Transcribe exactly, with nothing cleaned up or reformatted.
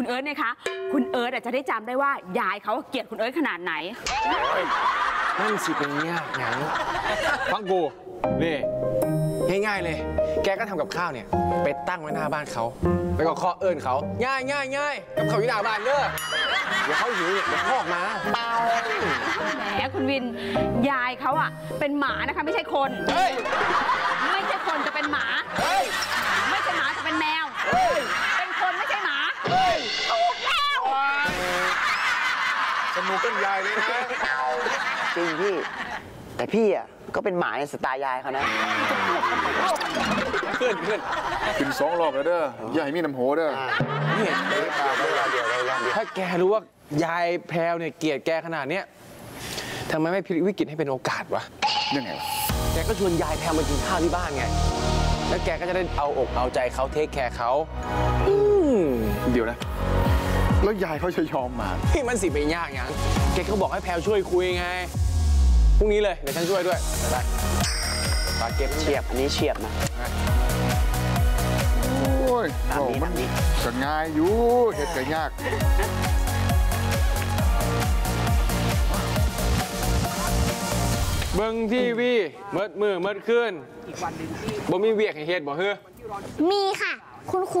คุณเอิร์ธเนี่ยคะคุณเอิร์ธจะได้จำได้ว่ายายเขาเกลียดคุณเอิร์ธขนาดไหนนั่นสิเป็นเงี้ยงั้นฟังกูนี่ง่ายๆเลยแกก็ทำกับข้าวเนี่ยไปตั้งไว้หน้าบ้านเขาแล้วก็เคาะเอิญเขาง่ายง่ายง่ายกับเขาอยู่หน้าบ้านเด้อเดี๋ยวเขาหิวเนี่ยเดี๋ยวเขาออกมาแหมคุณวินยายเขาอ่ะเป็นหมานะคะไม่ใช่คนไม่ใช่คนจะเป็นหมาไม่ใช่หมาจะเป็นแมวเป็นคนไม่ใช่หมาถูกแล้วสนุกกันยายเลยนะจริงพี่แต่พี่อ่ะก็เป็นหมาในสไตล์ยายเขานะขึ้นขึ้นขึ้นสองรอบแล้วเด้ออย่าให้มีน้ำโหเด้อนี่ถ้าแกรู้ว่ายายแพรวเนี่ยเกลียดแกขนาดเนี้ยทำไมไม่พลิกวิกฤตให้เป็นโอกาสวะยังไงแกก็ชวนยายแพรมากินข้าวที่บ้านไงแล้วแกก็จะได้เอาอกเอาใจเขาเทคแคร์เขาเดี๋ยวนะแล้วยายเขาจะยอมมาพี่มันสิไปยากอย่างแกก็บอกให้แพรวช่วยคุยไงพรุ่งนี้เลยเดี๋ยวฉันช่วยด้วยไปปาเก็บเฉียบอันนี้เฉียบนะโอ้ยมันจะง่ายอยู่เห็ดก็ยากเบิ้งทีวีเมิดมือเมิดขึ้นบ่มีเวียกให้เฮ็ดบ่เฮ้อมีค่ะคุณครู